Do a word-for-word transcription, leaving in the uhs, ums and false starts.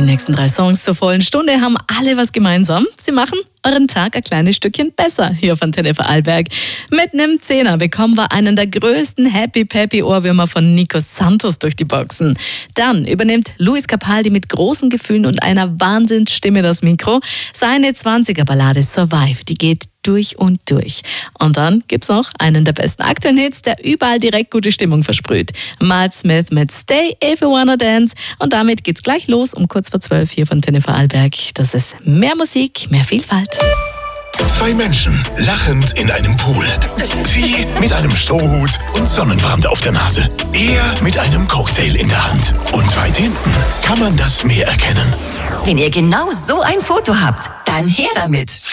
nächsten drei Songs zur vollen Stunde haben alle was gemeinsam. Sie machen euren Tag ein kleines Stückchen besser hier auf Antenne Vorarlberg. Mit einem Zehner bekommen wir einen der größten Happy-Peppy-Ohrwürmer von Nico Santos durch die Boxen. Dann übernimmt Luis Capaldi mit großen Gefühlen und einer Wahnsinnsstimme das Mikro. Seine zwanziger-Ballade Survive, die geht durch und durch. Und dann gibt's noch einen der besten aktuellen Hits, der überall direkt gute Stimmung versprüht. Miles Smith mit Stay If You Wanna Dance. Und damit geht's gleich los um kurz vor zwölf hier von Antenne Vorarlberg. Das ist mehr Musik, mehr Vielfalt. Zwei Menschen lachend in einem Pool. Sie mit einem Strohhut und Sonnenbrand auf der Nase. Er mit einem Cocktail in der Hand. Und weit hinten kann man das Meer erkennen. Wenn ihr genau so ein Foto habt, dann her damit.